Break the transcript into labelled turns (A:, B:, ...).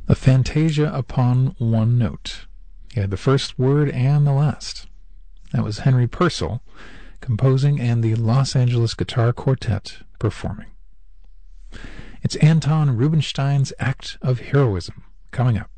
A: A fantasia upon one note. He had the first word and the last. That was Henry Purcell composing and the Los Angeles Guitar Quartet performing. It's Anton Rubinstein's Act of Heroism coming up.